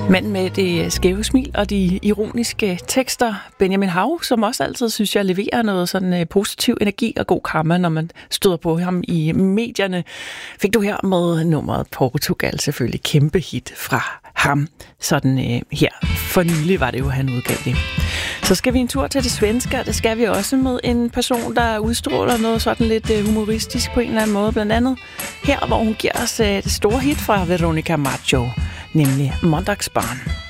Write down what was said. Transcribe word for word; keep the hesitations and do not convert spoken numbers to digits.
Manden med det skæve smil og de ironiske tekster, Benjamin Hav, som også altid, synes jeg, leverer noget sådan positiv energi og god karma, når man støder på ham i medierne. Fik du her med nummeret Portugal, selvfølgelig kæmpe hit fra ham. Sådan øh, her for nylig var det jo, han udgav det. Så skal vi en tur til det svenske, og det skal vi også med en person, der udstråler noget sådan lidt øh, humoristisk på en eller anden måde. Blandt andet her, hvor hun giver os øh, det store hit fra Veronica Maggio, nemlig Måndagsbarn.